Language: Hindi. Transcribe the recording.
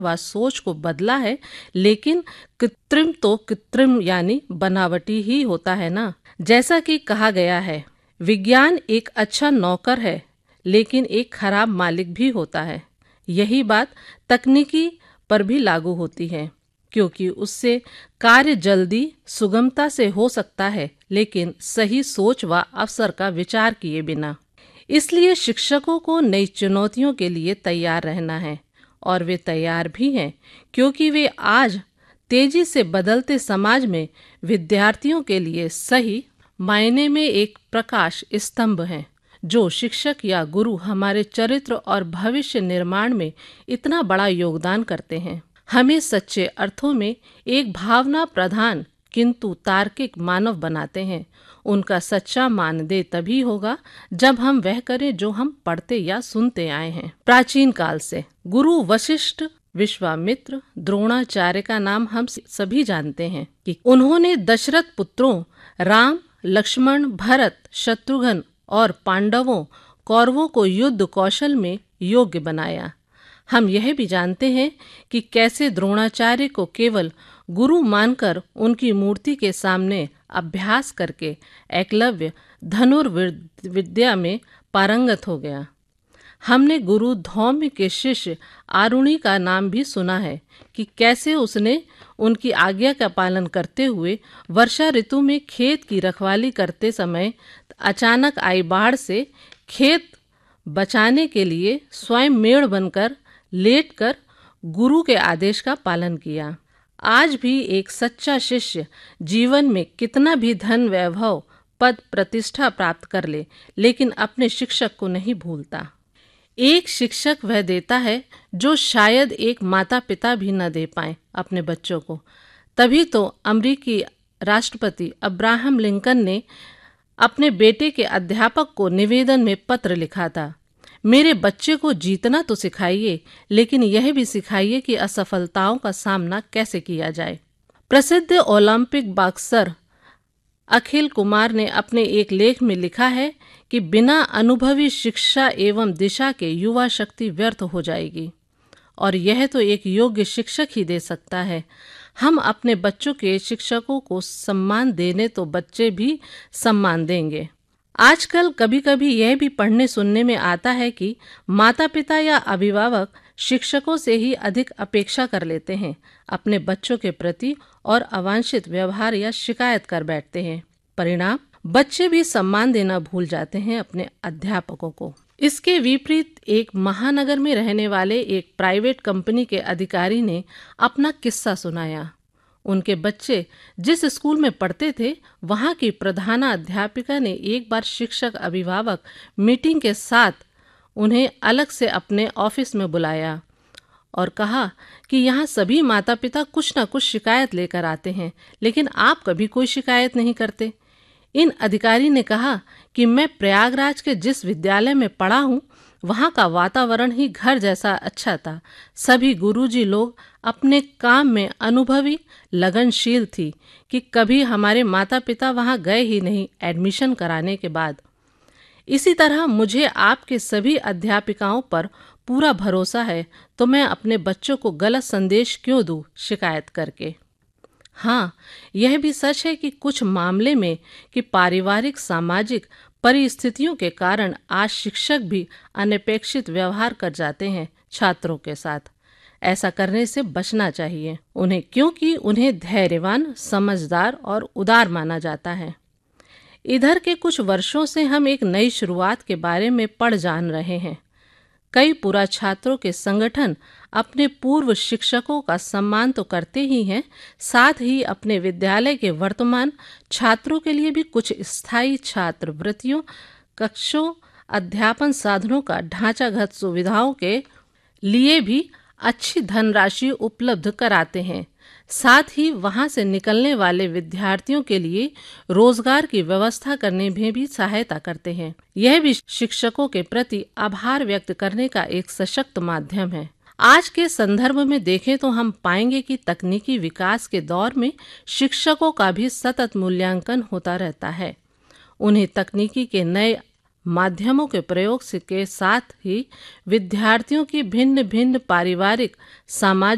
व सोच को बदला है, लेकिन कृत्रिम तो कृत्रिम यानी बनावटी ही होता है ना। जैसा कि कहा गया है, विज्ञान एक अच्छा नौकर है लेकिन एक खराब मालिक भी होता है। यही बात तकनीकी पर भी लागू होती है, क्योंकि उससे कार्य जल्दी सुगमता से हो सकता है, लेकिन सही सोच व अवसर का विचार किए बिना। इसलिए शिक्षकों को नई चुनौतियों के लिए तैयार रहना है, और वे तैयार भी हैं, क्योंकि वे आज तेजी से बदलते समाज में विद्यार्थियों के लिए सही मायने में एक प्रकाश स्तंभ हैं। जो शिक्षक या गुरु हमारे चरित्र और भविष्य निर्माण में इतना बड़ा योगदान करते हैं, हमें सच्चे अर्थों में एक भावना प्रधान किंतु तार्किक मानव बनाते हैं। उनका सच्चा मानदेय तभी होगा जब हम वह करें जो हम पढ़ते या सुनते आए हैं। प्राचीन काल से गुरु वशिष्ठ, विश्वामित्र, द्रोणाचार्य का नाम हम सभी जानते हैं कि उन्होंने दशरथ पुत्रों राम, लक्ष्मण, भरत, शत्रुघ्न और पांडवों, कौरवों को युद्ध कौशल में योग्य बनाया। हम यह भी जानते हैं कि कैसे द्रोणाचार्य को केवल गुरु मानकर उनकी मूर्ति के सामने अभ्यास करके एकलव्य धनुर्विद्या में पारंगत हो गया। हमने गुरु धौम्य के शिष्य आरुणि का नाम भी सुना है कि कैसे उसने उनकी आज्ञा का पालन करते हुए वर्षा ऋतु में खेत की रखवाली करते समय अचानक आई बाढ़ से खेत बचाने के लिए स्वयं मेढ़ बनकर लेटकर गुरु के आदेश का पालन किया। आज भी एक सच्चा शिष्य जीवन में कितना भी धन, वैभव, पद, प्रतिष्ठा प्राप्त कर ले, लेकिन अपने शिक्षक को नहीं भूलता। एक शिक्षक वह देता है जो शायद एक माता पिता भी न दे पाए अपने बच्चों को। तभी तो अमेरिकी राष्ट्रपति अब्राहम लिंकन ने अपने बेटे के अध्यापक को निवेदन में पत्र लिखा था, मेरे बच्चे को जीतना तो सिखाइए, लेकिन यह भी सिखाइए कि असफलताओं का सामना कैसे किया जाए। प्रसिद्ध ओलंपिक बॉक्सर अखिल कुमार ने अपने एक लेख में लिखा है कि बिना अनुभवी शिक्षा एवं दिशा के युवा शक्ति व्यर्थ हो जाएगी, और यह तो एक योग्य शिक्षक ही दे सकता है। हम अपने बच्चों के शिक्षकों को सम्मान देने तो बच्चे भी सम्मान देंगे। आजकल कभी कभी यह भी पढ़ने सुनने में आता है कि माता पिता या अभिभावक शिक्षकों से ही अधिक अपेक्षा कर लेते हैं अपने बच्चों के प्रति और अवांछित व्यवहार या शिकायत कर बैठते हैं। परिणाम, बच्चे भी सम्मान देना भूल जाते हैं अपने अध्यापकों को। इसके विपरीत एक महानगर में रहने वाले एक प्राइवेट कंपनी के अधिकारी ने अपना किस्सा सुनाया। उनके बच्चे जिस स्कूल में पढ़ते थे, वहाँ की प्रधानाध्यापिका ने एक बार शिक्षक अभिभावक मीटिंग के साथ उन्हें अलग से अपने ऑफिस में बुलाया और कहा कि यहाँ सभी माता पिता कुछ न कुछ शिकायत लेकर आते हैं, लेकिन आप कभी कोई शिकायत नहीं करते। इन अधिकारी ने कहा कि मैं प्रयागराज के जिस विद्यालय में पढ़ा हूँ, वहाँ का वातावरण ही घर जैसा अच्छा था। सभी गुरुजी लोग अपने काम में अनुभवी, लगनशील थी कि कभी हमारे माता पिता वहाँ गए ही नहीं एडमिशन कराने के बाद। इसी तरह मुझे आपके सभी अध्यापिकाओं पर पूरा भरोसा है, तो मैं अपने बच्चों को गलत संदेश क्यों दूं शिकायत करके। हाँ, यह भी सच है कि कुछ मामले में कि पारिवारिक सामाजिक परिस्थितियों के कारण आज शिक्षक भी अनपेक्षित व्यवहार कर जाते हैं छात्रों के साथ। ऐसा करने से बचना चाहिए उन्हें, क्योंकि उन्हें धैर्यवान, समझदार और उदार माना जाता है। इधर के कुछ वर्षों से हम एक नई शुरुआत के बारे में पढ़ जान रहे हैं। कई पूर्व छात्रों के संगठन अपने पूर्व शिक्षकों का सम्मान तो करते ही हैं, साथ ही अपने विद्यालय के वर्तमान छात्रों के लिए भी कुछ स्थायी छात्रवृत्तियों, कक्षों, अध्यापन साधनों का ढांचागत सुविधाओं के लिए भी अच्छी धनराशि उपलब्ध कराते हैं। साथ ही वहां से निकलने वाले विद्यार्थियों के लिए रोजगार की व्यवस्था करने में भी सहायता करते हैं। यह भी शिक्षकों के प्रति आभार व्यक्त करने का एक सशक्त माध्यम है। आज के संदर्भ में देखें तो हम पाएंगे कि तकनीकी विकास के दौर में शिक्षकों का भी सतत मूल्यांकन होता रहता है। उन्हें तकनीकी के नए माध्यमों के प्रयोग के साथ ही विद्यार्थियों की भिन्न भिन्न पारिवारिक, सामाजिक